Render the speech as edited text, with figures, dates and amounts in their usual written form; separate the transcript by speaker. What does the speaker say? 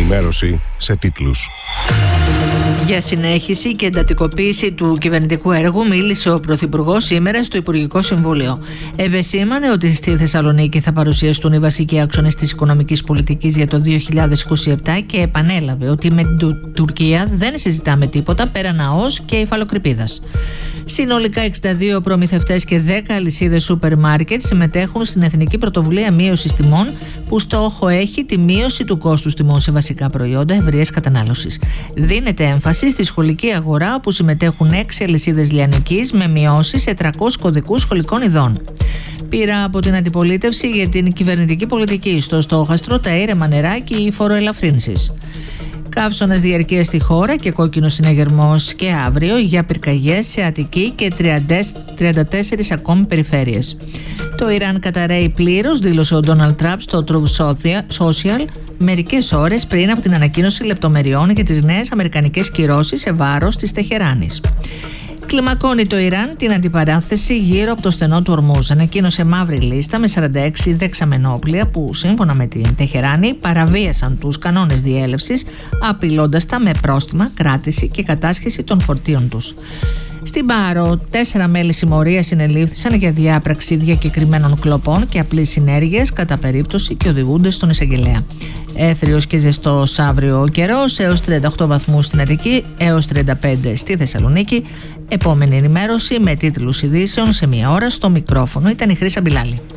Speaker 1: Ενημέρωση σε τίτλους.
Speaker 2: Για συνέχιση και εντατικοποίηση του κυβερνητικού έργου μίλησε ο Πρωθυπουργός σήμερα στο Υπουργικό Συμβούλιο. Επεσήμανε ότι στη Θεσσαλονίκη θα παρουσιαστούν οι βασικοί άξονες της οικονομικής πολιτικής για το 2027 και επανέλαβε ότι με την Τουρκία δεν συζητάμε τίποτα πέραν ΑΟΣ και υφαλοκρηπίδας. Συνολικά 62 προμηθευτές και 10 αλυσίδες σούπερ μάρκετ συμμετέχουν στην Εθνική Πρωτοβουλία Μείωσης Τιμών, που στόχο έχει τη μείωση του κόστους τιμών σε βασικά προϊόντα ευρείας κατανάλωσης. Δίνεται έμφαση στη σχολική αγορά, όπου συμμετέχουν 6 αλυσίδες λιανικής με μειώσεις σε 300 κωδικούς σχολικών ειδών. Πήρα από την αντιπολίτευση για την κυβερνητική πολιτική στο στόχαστρο, τα ήρεμα νερά και οι φοροελαφρύνσεις. Καύσωνας διαρκείας στη χώρα και κόκκινος συναγερμός και αύριο για πυρκαγιές σε Αττική και 34 ακόμη περιφέρειες. Το Ιράν καταρρέει πλήρως, δήλωσε ο Ντόναλντ Τραμπ στο Truth Social μερικές ώρες πριν από την ανακοίνωση λεπτομεριών για τις νέες αμερικανικές κυρώσεις σε βάρος της Τεχεράνης. Κλιμακώνει το Ιράν την αντιπαράθεση γύρω από το στενό του Ορμούζ. Ανακοίνωσε μαύρη λίστα με 46 δεξαμενόπλια που, σύμφωνα με την Τεχεράνη, παραβίασαν τους κανόνες διέλευσης, απειλώντας τα με πρόστιμα, κράτηση και κατάσχεση των φορτίων τους. Στην Πάρο, 4 μέλη συμμορίας συνελήφθησαν για διάπραξη διακεκριμένων κλοπών και απλής συνέργειας κατά περίπτωση και οδηγούνται στον εισαγγελέα. Έθριος και ζεστός αύριο ο καιρός, έως 38 βαθμούς στην Αττική, έως 35 στη Θεσσαλονίκη. Επόμενη ενημέρωση με τίτλους ειδήσεων σε 1 ώρα. Στο μικρόφωνο ήταν η Χρύσα Μπιλάλη.